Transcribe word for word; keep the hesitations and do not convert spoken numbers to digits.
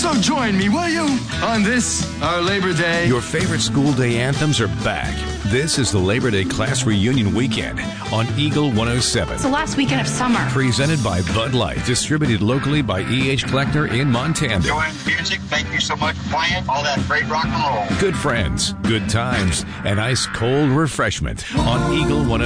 So join me, will you, on this, our Labor Day? Your favorite school day anthems are back. This is the Labor Day Class Reunion Weekend on Eagle one oh seven. It's the last weekend of summer. Presented by Bud Light, distributed locally by E H Collector in Montana. Enjoying music. Thank you so much for playing all that great rock and roll. Good friends, good times, and ice cold refreshment on Eagle one oh seven.